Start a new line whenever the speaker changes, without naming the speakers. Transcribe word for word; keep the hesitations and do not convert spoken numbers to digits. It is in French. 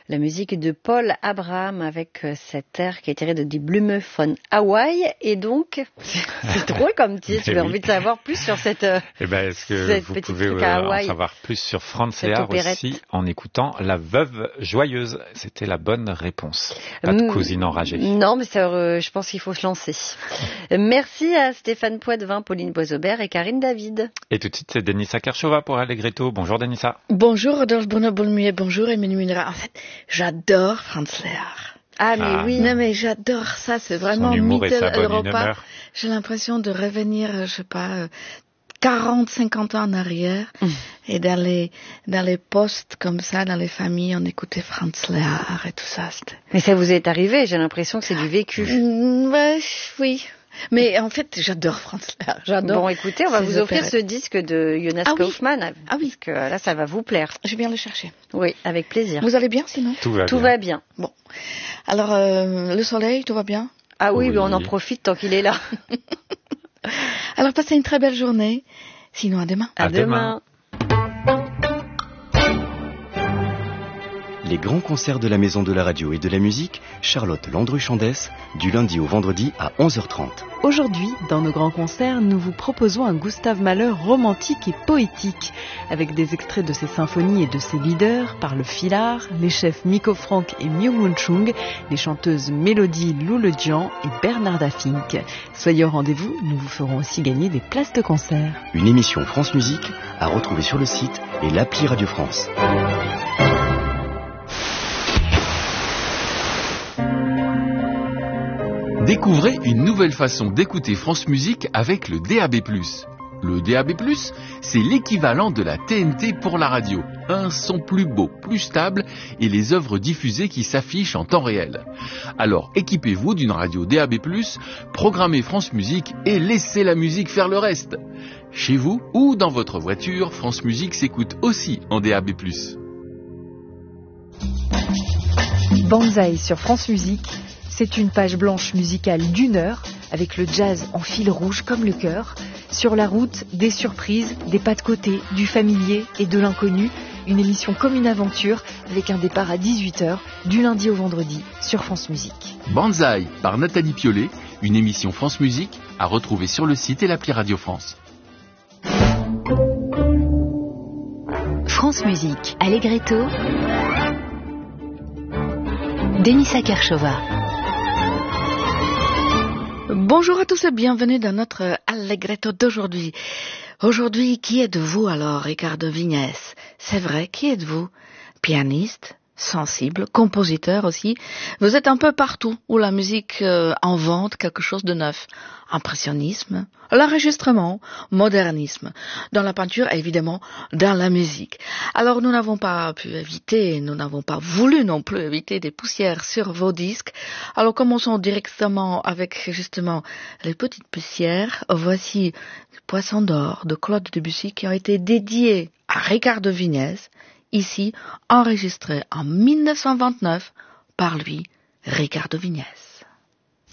La musique de Paul Abraham avec cet air qui est tiré de Die Blume von Hawaii. Et donc, c'est drôle comme titre. J'ai oui. envie de savoir plus sur cette
eh ben, est-ce que vous pouvez euh, en savoir plus sur Franz Lehár aussi en écoutant La Veuve Joyeuse. C'était la bonne réponse. Pas de cousine enragée.
Non, mais ça, euh, je pense qu'il faut se lancer. Merci à Stéphane Poitvin, Pauline Boisaubert et Karine David.
Et tout de suite, c'est Denisa Kershova pour Allegretto. Bonjour Denisa.
Bonjour Rodolphe Bruno-Boulmuet, bonjour Emmanuel Munera. En fait, j'adore Franz Lehár.
Ah mais ah, oui.
Non mais j'adore ça, c'est vraiment Mitteleuropa. J'ai l'impression de revenir, je sais pas, quarante, cinquante ans en arrière. Mmh. Et dans les, dans les postes comme ça, dans les familles, on écoutait Franz Lehár et tout ça. C'était...
Mais ça vous est arrivé, j'ai l'impression que c'est du vécu.
Mmh, bah, oui. Mais en fait, j'adore Franz Lehár. J'adore.
Bon, écoutez, on va vous offrir opérettes. Ce disque de Jonas ah, Kaufmann. Oui. Ah oui. Parce que là, ça va vous plaire.
Je viens le chercher.
Oui, avec plaisir.
Vous allez bien sinon?
Tout va
tout
bien.
Va bien.
Bon. Alors, euh, le soleil, tout va bien?
Ah oui, oui. Mais on en profite tant qu'il est là.
Alors, passez une très belle journée. Sinon, à demain.
À, à demain. demain.
Les grands concerts de la Maison de la Radio et de la Musique, Charlotte Landru-Chandès, du lundi au vendredi à onze heures trente.
Aujourd'hui, dans nos grands concerts, nous vous proposons un Gustave Mahler romantique et poétique, avec des extraits de ses symphonies et de ses leaders par le filard, les chefs Miko Frank et Myung-Whun Chung, les chanteuses Mélodie Loulejian et Bernarda Fink. Soyez au rendez-vous, nous vous ferons aussi gagner des places de concert.
Une émission France Musique à retrouver sur le site et l'appli Radio France.
Découvrez une nouvelle façon d'écouter France Musique avec le D A B plus. Le D A B plus, c'est l'équivalent de la T N T pour la radio. Un son plus beau, plus stable et les œuvres diffusées qui s'affichent en temps réel. Alors équipez-vous d'une radio D A B plus, programmez France Musique et laissez la musique faire le reste. Chez vous ou dans votre voiture, France Musique s'écoute aussi en D A B plus.
Banzai sur France Musique. C'est une page blanche musicale d'une heure, avec le jazz en fil rouge comme le cœur. Sur la route, des surprises, des pas de côté, du familier et de l'inconnu. Une émission comme une aventure, avec un départ à dix-huit heures, du lundi au vendredi, sur France Musique.
Banzai par Nathalie Piollet, une émission France Musique, à retrouver sur le site et l'appli Radio France.
France Musique, Allegretto, Denisa Kershova.
Bonjour à tous et bienvenue dans notre Allegretto d'aujourd'hui. Aujourd'hui, qui êtes-vous alors, Ricardo Vignes? C'est vrai, qui êtes-vous? Pianiste, sensible, compositeur aussi. Vous êtes un peu partout où la musique euh, invente quelque chose de neuf. Impressionnisme, l'enregistrement, modernisme. Dans la peinture, évidemment, dans la musique. Alors nous n'avons pas pu éviter, nous n'avons pas voulu non plus éviter des poussières sur vos disques. Alors commençons directement avec justement les petites poussières. Voici Poisson d'or de Claude Debussy qui ont été dédiés à Ricardo Vignes, ici enregistré en mille neuf cent vingt-neuf par lui, Ricardo Vignes.